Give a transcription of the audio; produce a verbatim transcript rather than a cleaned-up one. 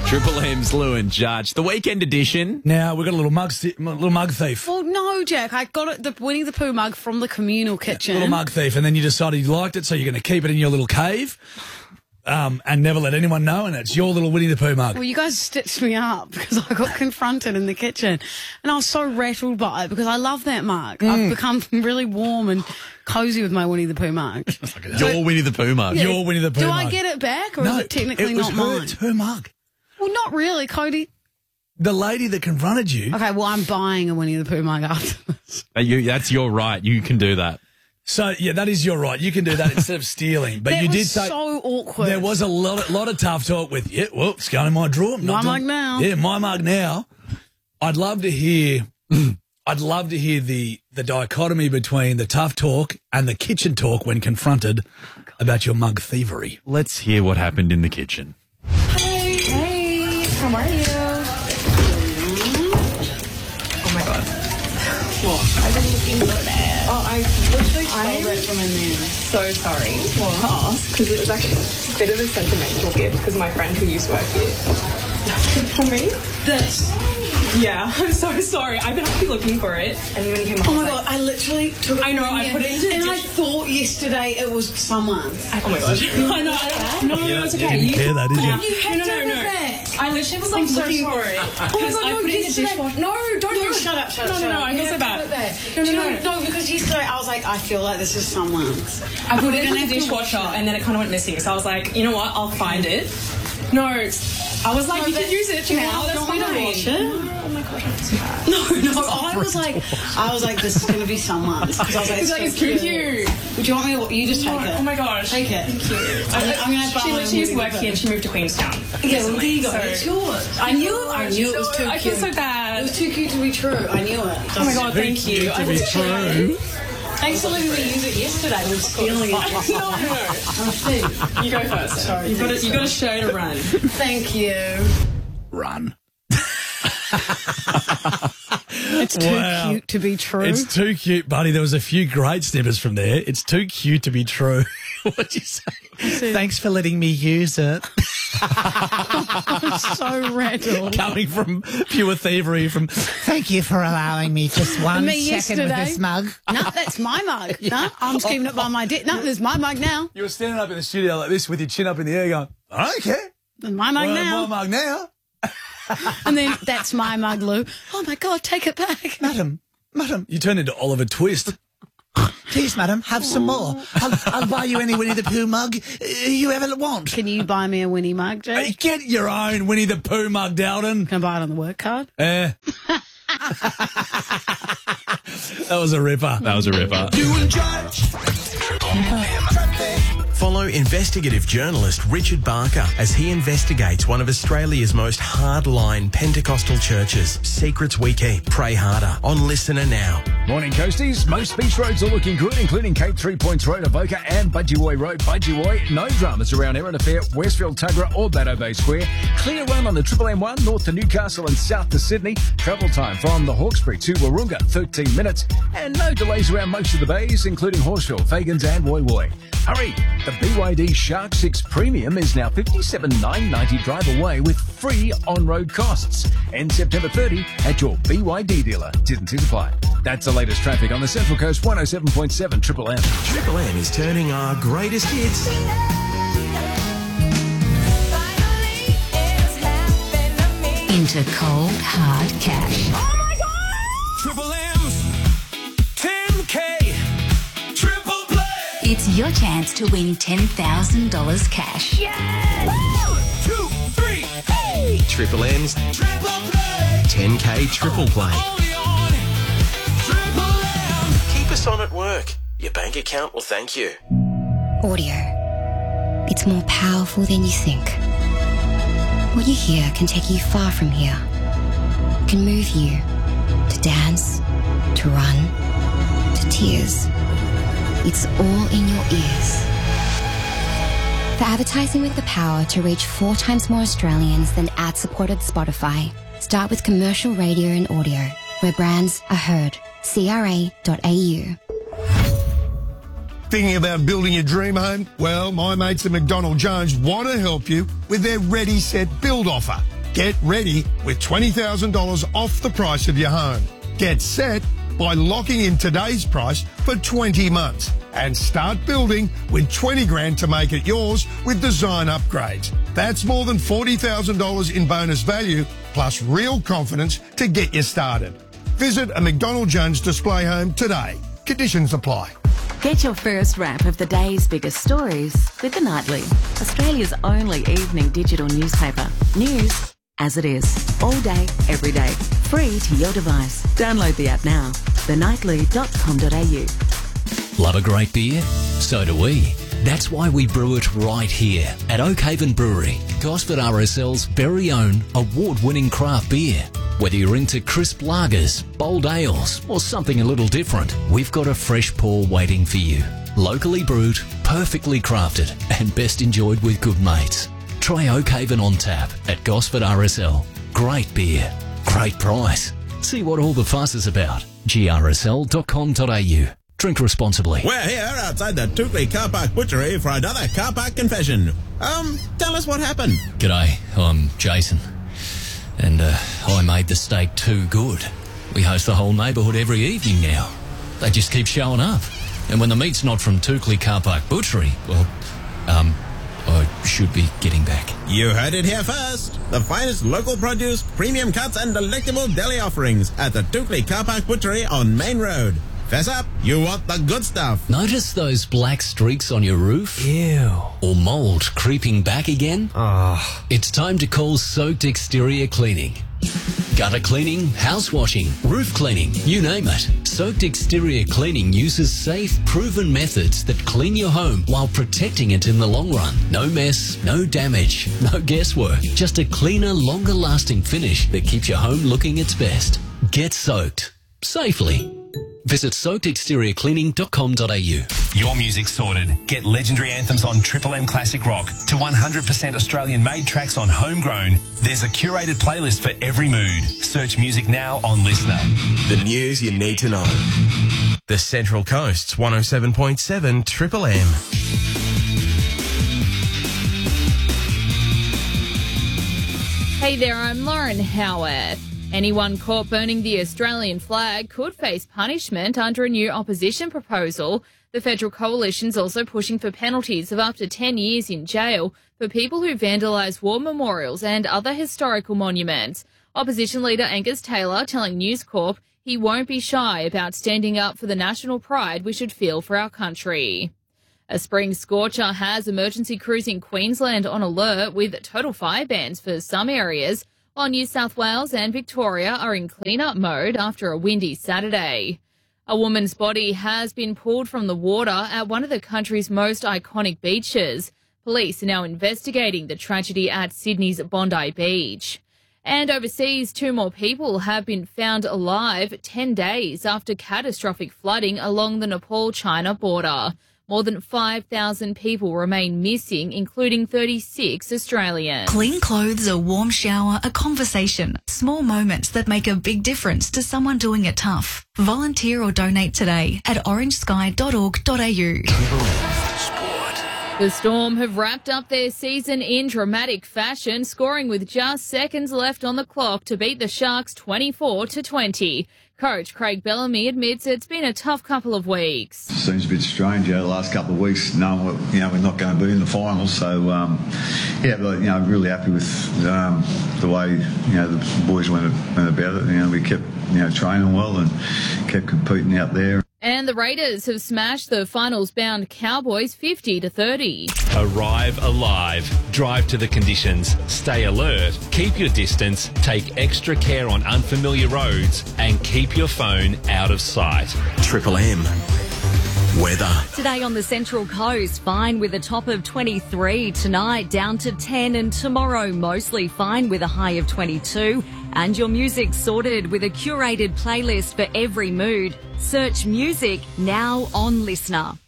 Triple M's Lou and Judge. The weekend edition. Now, we've got a little mug, sti- little mug thief. Well, no, Jack. I got it, the Winnie the Pooh mug from the communal kitchen. Little mug thief. And then you decided you liked it, so you're going to keep it in your little cave um, and never let anyone know. And it's your little Winnie the Pooh mug. Well, you guys stitched me up because I got confronted in the kitchen. And I was so rattled by it because I love that mug. Mm. I've become really warm and cozy with my Winnie the Pooh mug. Your Winnie the Pooh mug. Yeah. Your Winnie the Pooh Do mug. I get it back or No, is it technically it was not her, mine? It's her mug. Well, not really, Cody. The lady that confronted you. Okay, well, I'm buying a Winnie the Pooh mug after this. Uh, you, that's your right. You can do that. So, yeah, that is your right. You can do that instead of stealing. But that you was did say so awkward. there was a lot of, lot of tough talk with, yeah, well, it's going in my drawer. I'm My not mug doing- now. Yeah, my mug now. I'd love to hear... I'd love to hear the, the dichotomy between the tough talk and the kitchen talk when confronted about your mug thievery. Let's hear what happened in the kitchen. Hey. Hey. How are you? Oh my god. What? I've been looking for that. Oh, I literally stole it from in there. So sorry to ask because it was actually a bit of a sentimental gift because my friend who used to work here. For me? This. Yeah, I'm so sorry. I've been actually looking for it, and when you came up, Oh my I was god, like, I literally took it I know, from I here, put it into the and I dish- thought yesterday it was someone's. oh my gosh. I know. I, no, no, no, it's okay. didn't care that, did you? Yeah. You had no, to no, have no. it back. I literally was like I'm so looking for sorry. it Oh my because god, I no, put it in the yesterday- dishwasher. No, don't No, do it. Shut up, shut up, no, shut no, up. no, I feel You so have to bad. put it back. No, no, Do you no. know- No, because yesterday I was like, I feel like this is someone's. I put it We're in gonna the have to wash dishwasher it. and then it kind of went missing. So I was like, you know what? I'll find it. No, I was like, No, you but- can use it do you now. want- That's do you want me to fine. wash it? Oh my gosh, I'm so bad. No, no, I was like, I was like, this is going to be someone's. Because I was like, It's like, it's too cute. Would you want me to, you just take it. Oh my gosh. Take it. Thank you. I, I'm going to she literally used to work here and she moved to Queenstown. Yeah, well, there you go. So- It's yours. I knew it. I knew it was too I cute. feel so bad. It was too cute to be true. I knew it. Oh my god, thank you. I was true. Thanks for letting me use it yesterday. I was stealing it. No, no. I'm a thief. You go first. Sorry, You've got, thanks. a, you've got a show to run. Thank you. Run. It's too Wow. cute to be true. It's too cute, buddy. There was a few great snippets from there. It's too cute to be true. What'd you say? Thanks for letting me use it. I'm so rattled. Coming from pure thievery from... Thank you for allowing me just one Me second with yesterday. this mug. No, that's my mug. No, I'm just keeping it by my dick. No, there's my mug now. You were standing up in the studio like this with your chin up in the air going, I don't care. There's my mug Well, now. my mug now. And then that's my mug, Lou. Oh my God, take it back. Madam, madam. You turned into Oliver Twist. Please, madam, have some more. I'll, I'll buy you any Winnie the Pooh mug uh, you ever want. Can you buy me a Winnie mug, Hey, Jake? get your own Winnie the Pooh mug, Dowden. Can I buy it on the work card? Eh. That was a ripper. That was a ripper. Follow investigative journalist Richard Barker as he investigates one of Australia's most hardline Pentecostal churches. Secrets we keep. Pray harder. On Listener Now. Morning, Coasties. Most beach roads are looking good, including Cape Three Points Road, Avoca and Budgie Road, Budgie. No dramas around Erin Affair, Westfield, Tuggerah or Battle Bay Square. Clear run on the Triple M one, north to Newcastle and south to Sydney. Travel time from the Hawkesbury to Warunga, thirteen minutes. And no delays around most of the bays, including Horseshoe, Fagans and Woy Woy. Hurry! The B Y D Shark six Premium is now fifty-seven thousand nine hundred ninety dollars drive away with free on-road costs. End September thirtieth at your B Y D dealer. T's and T's apply. That's the latest traffic on the Central Coast one oh seven point seven Triple M. Triple M is turning our greatest hits into cold, hard cash. Triple M's ten K Triple Play. It's your chance to win ten thousand dollars cash. Two, three, hey. Triple M's Triple Play. ten K Triple Play. Only on Triple M. Keep us on at work. Your bank account will thank you. Audio. It's more powerful than you think. What you hear can take you far from here. Can move you to dance, to run, to tears. It's all in your ears. For advertising with the power to reach four times more Australians than ad-supported Spotify, start with commercial radio and audio, where brands are heard. C R A dot A U. Thinking about building your dream home? Well, my mates at McDonald Jones want to help you with their Ready Set Build offer. Get ready with twenty thousand dollars off the price of your home. Get set by locking in today's price for twenty months and start building with twenty grand to make it yours with design upgrades. That's more than forty thousand dollars in bonus value plus real confidence to get you started. Visit a McDonald Jones display home today. Conditions apply. Get your first wrap of the day's biggest stories with The Nightly, Australia's only evening digital newspaper. News as it is, all day, every day, free to your device. Download the app now, the nightly dot com dot a u. Love a great beer? So do we. That's why we brew it right here at Oakhaven Brewery, Gosford R S L's very own award-winning craft beer. Whether you're into crisp lagers, bold ales, or something a little different, we've got a fresh pour waiting for you. Locally brewed, perfectly crafted, and best enjoyed with good mates. Try Oakhaven on tap at Gosford R S L. Great beer, great price. See what all the fuss is about. G R S L dot com dot a u. Drink responsibly. We're here outside the Toukley Car Park Butchery for another car park confession. Um, tell us what happened. G'day, I'm Jason. And uh, I made the steak too good. We host the whole neighbourhood every evening now. They just keep showing up. And when the meat's not from Toukley Car Park Butchery, well, um, I should be getting back. You heard it here first. The finest local produce, premium cuts and delectable deli offerings at the Toukley Car Park Butchery on Main Road. Fess up, you want the good stuff. Notice those black streaks on your roof? Ew. Or mould creeping back again? Oh. It's time to call Soaked Exterior Cleaning. Gutter cleaning, house washing, roof cleaning, you name it. Soaked Exterior Cleaning uses safe, proven methods that clean your home while protecting it in the long run. No mess, no damage, no guesswork. Just a cleaner, longer-lasting finish that keeps your home looking its best. Get soaked. Safely. Visit soaked exterior cleaning dot com dot a u. Your music's sorted. Get legendary anthems on Triple M Classic Rock to one hundred percent Australian-made tracks on Homegrown. There's a curated playlist for every mood. Search music now on Listener. The news you need to know. The Central Coast's one oh seven point seven Triple M. Hey there, I'm Lauren Howarth. Anyone caught burning the Australian flag could face punishment under a new opposition proposal. The Federal Coalition's also pushing for penalties of up to ten years in jail for people who vandalise war memorials and other historical monuments. Opposition leader Angus Taylor telling News Corp he won't be shy about standing up for the national pride we should feel for our country. A spring scorcher has emergency crews in Queensland on alert with total fire bans for some areas, while New South Wales and Victoria are in clean-up mode after a windy Saturday. A woman's body has been pulled from the water at one of the country's most iconic beaches. Police are now investigating the tragedy at Sydney's Bondi Beach. And overseas, two more people have been found alive ten days after catastrophic flooding along the Nepal-China border. More than five thousand people remain missing, including thirty-six Australians. Clean clothes, a warm shower, a conversation. Small moments that make a big difference to someone doing it tough. Volunteer or donate today at orange sky dot org dot a u. The Storm have wrapped up their season in dramatic fashion, scoring with just seconds left on the clock to beat the Sharks twenty-four to twenty. Coach Craig Bellamy admits it's been a tough couple of weeks. Seems a bit strange, you know, the last couple of weeks, knowing what, you know, we're not going to be in the finals. So, um, yeah, but, you know, I'm really happy with um, the way, you know, the boys went, went about it. You know, we kept, you know, training well and kept competing out there. And the Raiders have smashed the finals-bound Cowboys fifty to thirty. Arrive alive. Drive to the conditions. Stay alert. Keep your distance. Take extra care on unfamiliar roads. And keep your phone out of sight. Triple M. Weather. Today on the Central Coast, fine with a top of twenty-three. Tonight, down to ten. And tomorrow, mostly fine with a high of twenty-two. And your music sorted with a curated playlist for every mood. Search music now on Listener.